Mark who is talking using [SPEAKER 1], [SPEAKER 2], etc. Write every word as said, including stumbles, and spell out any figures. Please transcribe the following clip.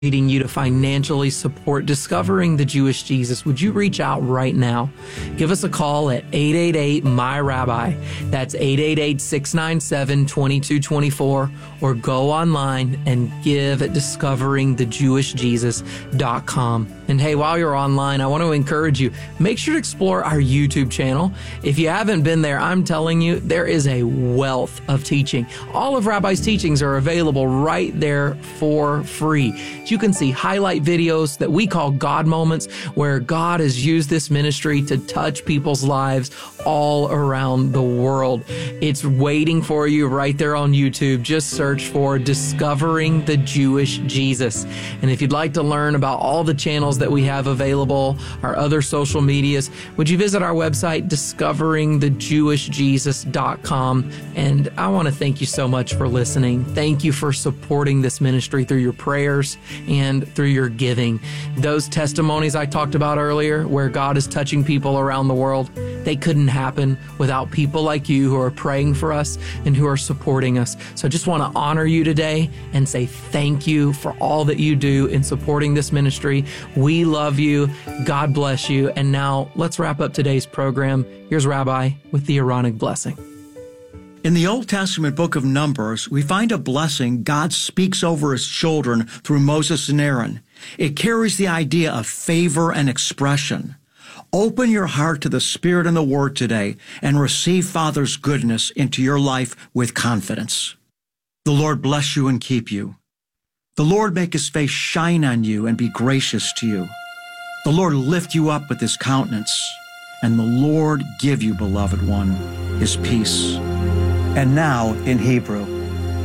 [SPEAKER 1] needing you to financially support discovering the Jewish Jesus, would you reach out right now? Give us a call at eight eight eight, M Y Rabbi. That's eight eight eight, six nine seven, two two two four, or go online and give at discovering the jewish jesus dot com. And hey, while you're online, I want to encourage you, make sure to explore our YouTube channel. If you haven't been there, I'm telling you, there is a wealth of teaching. All of Rabbi's teachings are available right there for free. You can see highlight videos that we call God Moments, where God has used this ministry to touch people's lives all around the world. It's waiting for you right there on YouTube. Just search for Discovering the Jewish Jesus. And if you'd like to learn about all the channels that we have available, our other social medias, would you visit our website, discovering the jewish jesus dot com. And I want to thank you so much for listening. Thank you for supporting this ministry through your prayers and through your giving. Those testimonies I talked about earlier, where God is touching people around the world, they couldn't happen without people like you who are praying for us and who are supporting us. So I just want to honor you today and say thank you for all that you do in supporting this ministry. We love you. God bless you. And now let's wrap up today's program. Here's Rabbi with the Aaronic blessing.
[SPEAKER 2] In the Old Testament book of Numbers, we find a blessing God speaks over his children through Moses and Aaron. It carries the idea of favor and expression. Open your heart to the Spirit and the Word today and receive Father's goodness into your life with confidence. The Lord bless you and keep you. The Lord make his face shine on you and be gracious to you. The Lord lift you up with his countenance, and the Lord give you, beloved one, his peace. And now in Hebrew.